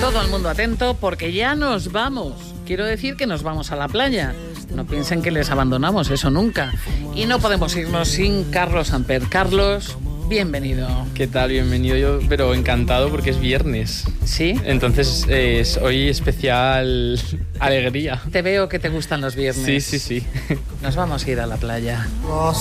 Todo el mundo atento porque ya nos vamos. Quiero decir que nos vamos a la playa. No piensen que les abandonamos, eso nunca. Y no podemos irnos sin Carlos Amper. Carlos, bienvenido. ¿Qué tal? Bienvenido yo, pero encantado porque es viernes. ¿Sí? Entonces es hoy especial alegría. Te veo que te gustan los viernes. Sí. Nos vamos a ir a la playa.